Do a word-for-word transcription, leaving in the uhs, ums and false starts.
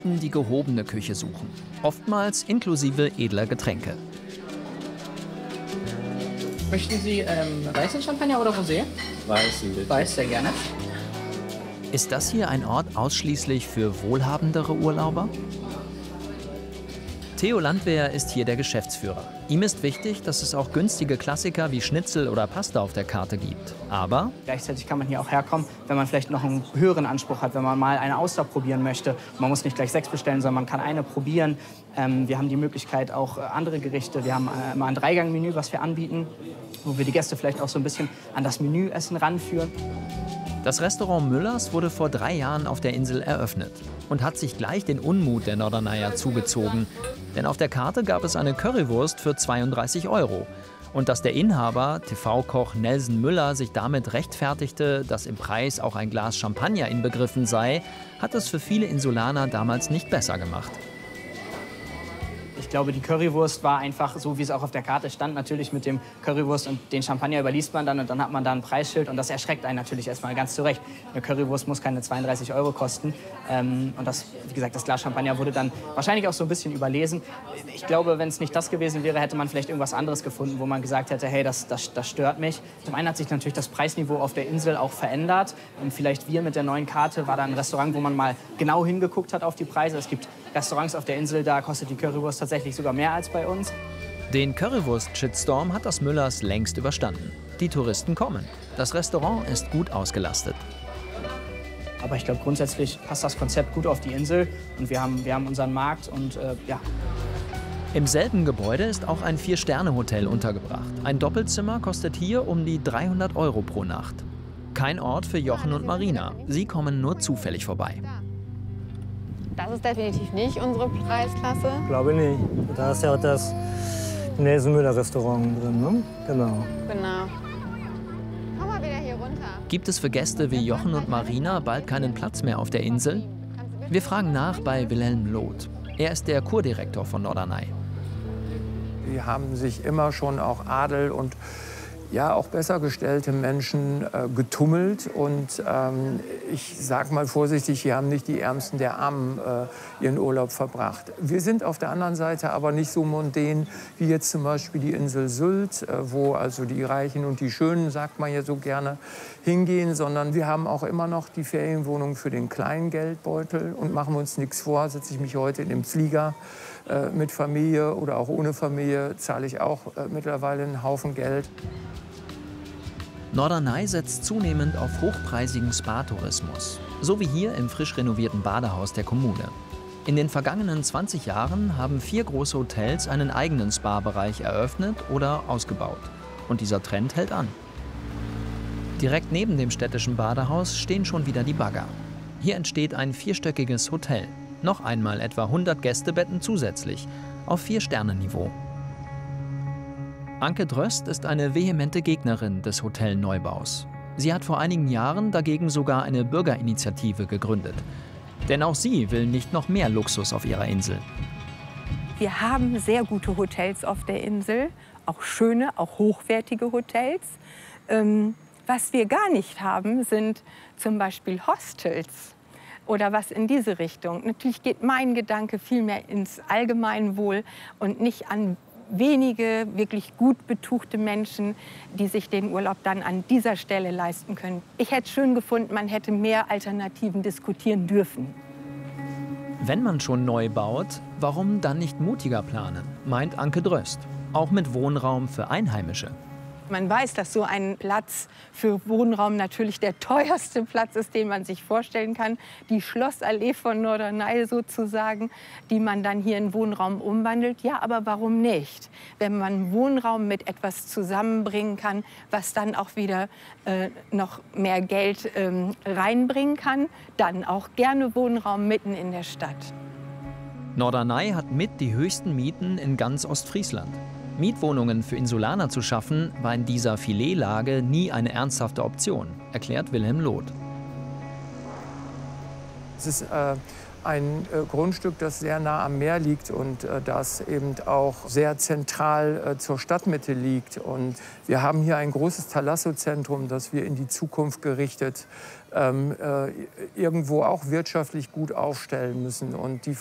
die gehobene Küche suchen, oftmals inklusive edler Getränke. Möchten Sie ähm, weißen Champagner oder Rosé? Weißen, bitte. Weiß, sehr gerne. Ist das hier ein Ort ausschließlich für wohlhabendere Urlauber? Theo Landwehr ist hier der Geschäftsführer. Ihm ist wichtig, dass es auch günstige Klassiker wie Schnitzel oder Pasta auf der Karte gibt. Aber Gleichzeitig kann man hier auch herkommen, wenn man vielleicht noch einen höheren Anspruch hat, wenn man mal eine Auster probieren möchte. Man muss nicht gleich sechs bestellen, sondern man kann eine probieren. Ähm, wir haben die Möglichkeit, auch äh, andere Gerichte. Wir haben äh, immer ein Dreigang-Menü, was wir anbieten, wo wir die Gäste vielleicht auch so ein bisschen an das Menüessen ranführen. das Restaurant Müllers wurde vor drei Jahren auf der Insel eröffnet und hat sich gleich den Unmut der Norderneier zugezogen. Denn auf der Karte gab es eine Currywurst für zweiunddreißig Euro. Und dass der Inhaber, T V-Koch Nelson Müller, sich damit rechtfertigte, dass im Preis auch ein Glas Champagner inbegriffen sei, hat es für viele Insulaner damals nicht besser gemacht. Ich glaube, die Currywurst war einfach so, wie es auch auf der Karte stand. Natürlich mit dem Currywurst und den Champagner überliest man dann und dann hat man da ein Preisschild und das erschreckt einen natürlich erstmal ganz zurecht. Eine Currywurst muss keine zweiunddreißig Euro kosten. Ähm, und das, wie gesagt, das Glas Champagner wurde dann wahrscheinlich auch so ein bisschen überlesen. Ich glaube, wenn es nicht das gewesen wäre, hätte man vielleicht irgendwas anderes gefunden, wo man gesagt hätte, hey, das, das, das stört mich. Zum einen hat sich natürlich das Preisniveau auf der Insel auch verändert. Und vielleicht wir mit der neuen Karte war da ein Restaurant, wo man mal genau hingeguckt hat auf die Preise. Es gibt Restaurants auf der Insel, da kostet die Currywurst tatsächlich sogar mehr als bei uns. Den Currywurst-Shitstorm hat das Müllers längst überstanden. Die Touristen kommen. Das Restaurant ist gut ausgelastet. Aber ich glaube, grundsätzlich passt das Konzept gut auf die Insel. Und wir haben, wir haben unseren Markt und äh, ja. Im selben Gebäude ist auch ein Vier-Sterne-Hotel untergebracht. Ein Doppelzimmer kostet hier um die dreihundert Euro pro Nacht. Kein Ort für Jochen und Marina. Sie kommen nur zufällig vorbei. Das ist definitiv nicht unsere Preisklasse. Ich glaube nicht. Da ist ja auch das Nelson Müller Restaurant drin, ne? Genau. Genau. Komm mal wieder hier runter. Gibt es für Gäste wie Jochen und Marina bald keinen Platz mehr auf der Insel? Wir fragen nach bei Wilhelm Loth. Er ist der Kurdirektor von Norderney. Die haben sich immer schon auch Adel und ja auch besser gestellte Menschen äh, getummelt und ähm, ich sag mal vorsichtig, hier haben nicht die Ärmsten der Armen äh, ihren Urlaub verbracht. Wir sind auf der anderen Seite aber nicht so mondän wie jetzt zum Beispiel die Insel Sylt, äh, wo also die Reichen und die Schönen, sagt man ja so gerne, hingehen, sondern wir haben auch immer noch die Ferienwohnung für den kleinen Geldbeutel und machen wir uns nichts vor, setze ich mich heute in den Flieger äh, mit Familie oder auch ohne Familie, zahle ich auch äh, mittlerweile einen Haufen Geld. Norderney setzt zunehmend auf hochpreisigen Spa-Tourismus, so wie hier im frisch renovierten Badehaus der Kommune. In den vergangenen zwanzig Jahren haben vier große Hotels einen eigenen Spa-Bereich eröffnet oder ausgebaut. Und dieser Trend hält an. Direkt neben dem städtischen Badehaus stehen schon wieder die Bagger. Hier entsteht ein vierstöckiges Hotel. Noch einmal etwa hundert Gästebetten zusätzlich, auf Vier-Sterne-Niveau. Anke Dröst ist eine vehemente Gegnerin des Hotelneubaus. Sie hat vor einigen Jahren dagegen sogar eine Bürgerinitiative gegründet. Denn auch sie will nicht noch mehr Luxus auf ihrer Insel. Wir haben sehr gute Hotels auf der Insel, auch schöne, auch hochwertige Hotels. Ähm, was wir gar nicht haben, sind zum Beispiel Hostels oder was in diese Richtung. Natürlich geht mein Gedanke viel mehr ins Allgemeinwohl und nicht an wenige wirklich gut betuchte Menschen, die sich den Urlaub dann an dieser Stelle leisten können. Ich hätte es schön gefunden, man hätte mehr Alternativen diskutieren dürfen. Wenn man schon neu baut, warum dann nicht mutiger planen, meint Anke Dröst. Auch mit Wohnraum für Einheimische. Man weiß, dass so ein Platz für Wohnraum natürlich der teuerste Platz ist, den man sich vorstellen kann. Die Schlossallee von Norderney sozusagen, die man dann hier in Wohnraum umwandelt. Ja, aber warum nicht? Wenn man Wohnraum mit etwas zusammenbringen kann, was dann auch wieder äh, noch mehr Geld ähm, reinbringen kann, dann auch gerne Wohnraum mitten in der Stadt. Norderney hat mit die höchsten Mieten in ganz Ostfriesland. Mietwohnungen für Insulaner zu schaffen, war in dieser Filetlage nie eine ernsthafte Option, erklärt Wilhelm Loth. Es ist äh, ein äh, Grundstück, das sehr nah am Meer liegt und äh, das eben auch sehr zentral äh, zur Stadtmitte liegt. Und wir haben hier ein großes Thalasso-Zentrum, das wir in die Zukunft gerichtet ähm, äh, irgendwo auch wirtschaftlich gut aufstellen müssen. Und die